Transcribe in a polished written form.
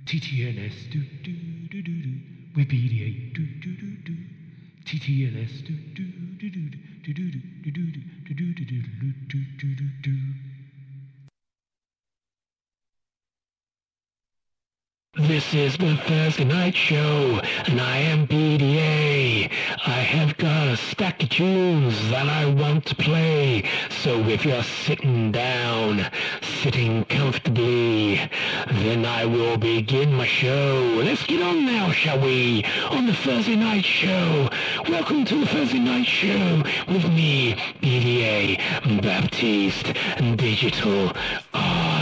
TTNS do do do do do with BDA do do do do TTNS do do do do do do do do do do do do do do do do. This is the Thursday Night Show, and I am BDA. I have got a stack of tunes that I want to play, so if you're sitting down, sitting comfortably, then I will begin my show. Let's get on now, shall we, on the Thursday Night Show. Welcome to the Thursday Night Show with me, BDA, Baptiste, and Digital